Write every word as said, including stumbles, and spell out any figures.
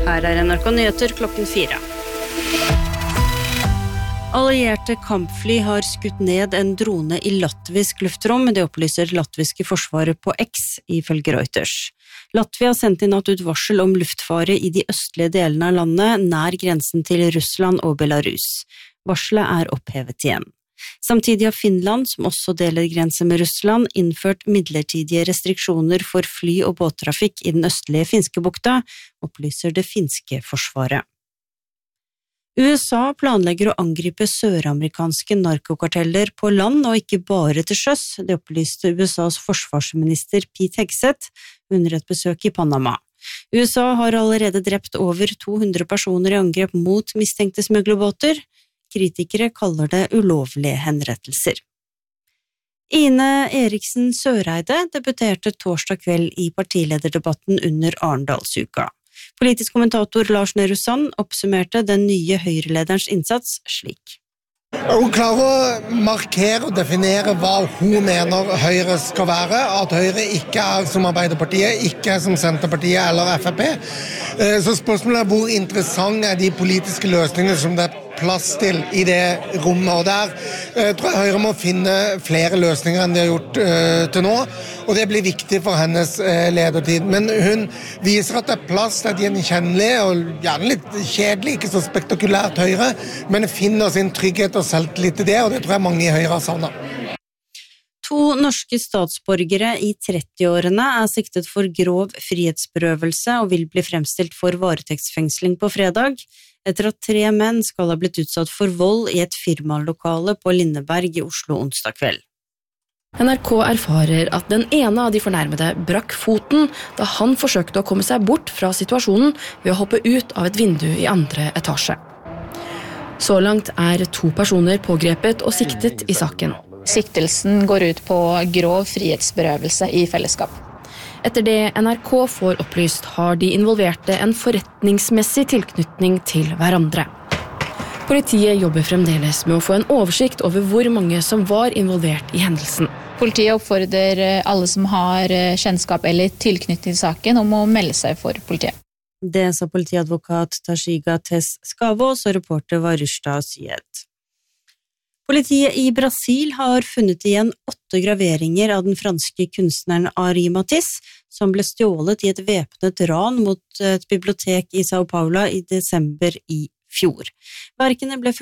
Her er N R K Nyheter klokken fire. Allierte kampfly har skutt ned en drone i latvisk luftrom, det opplyser latviske forsvaret på X, ifølge Reuters. Latvia sendte i natt ut varsel om luftfare i de østlige delene av landet, nær grensen til Russland og Belarus. Varselet er opphevet igjen. Samtidig har Finland, som også deler grense med Russland, innført midlertidige restriksjoner for fly- og båttrafikk i den østlige finske bukta, opplyser det finske forsvaret. U S A planlegger å angripe søramerikanske narkokarteller på land og ikke bare til sjøs, det opplyste U S A's forsvarsminister Pete Hegseth under et besøk i Panama. U S A har allerede drept over to hundre personer i angrep mot mistenkte smuglerbåter. Kritikere kaller det ulovlige henrettelser. Ine Eriksen Søreide debuterte torsdag kveld i partilederdebatten under Arendalsuka. Politisk kommentator Lars Nehru Sand oppsummerte den nye Høyre-lederens innsats slik. Hun klarer å markere og definere hva hun mener Høyre skal være, at Høyre ikke er som Arbeiderpartiet, ikke er som Senterpartiet eller F P. Så spørsmålet er hvor interessant er de politiske løsningene som det er plass til i det rommet, og der jeg tror jeg Høyre må finne flere løsninger enn de har gjort uh, til nå, og det blir viktig for hennes uh, ledertid. Men hun viser at det er plass til et gjenkjennelig og gjerne litt kjedelig, ikke så spektakulært Høyre, men finner sin trygghet og selvtillit til det, og det tror jeg mange i Høyre har savnet. To norske statsborgere i trettiårene er siktet for grov frihetsberøvelse og vil bli fremstilt for varetektsfengsling på fredag, etter at tre menn skal ha blitt utsatt for vold i et firmalokale på Lindeberg i Oslo onsdag kveld. N R K erfarer at den ene av de fornærmede brakk foten da han forsøkte å komme seg bort fra situasjonen ved å hoppe ut av et vindu i andre etasje. Så langt er to personer pågrepet og siktet i saken. Siktelsen går ut på grov frihetsberøvelse i fellesskap. Etter det N R K får opplyst, har de involverte en forretningsmessig tilknytning til hverandre. Politiet jobber fremdeles med å få en oversikt over hvor mange som var involvert i hendelsen. Politiet oppfordrer alle som har kjennskap eller tilknytning til saken om å melde seg for politiet. Det sa politiadvokat Tashiga Tess Skavås, og reporter var Rushda Syed. Politiet i Brasil har funnet igjen åtte graveringer av den franske kunstneren Henri Matisse, som ble stjålet i et væpnet ran mot et bibliotek i São Paulo i desember i fjor. Verkene ble